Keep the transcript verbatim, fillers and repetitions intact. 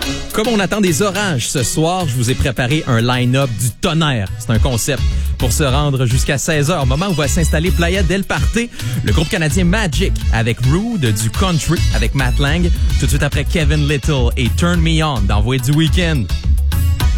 Comme on attend des orages ce soir, je vous ai préparé un line-up du tonnerre. C'est un concept pour se rendre jusqu'à seize heures, moment où va s'installer Playa del Parte, le groupe canadien Magic avec Rude, du country avec Matt Lang, tout de suite après Kevin Little et Turn Me On d'Envoyer du Week-end.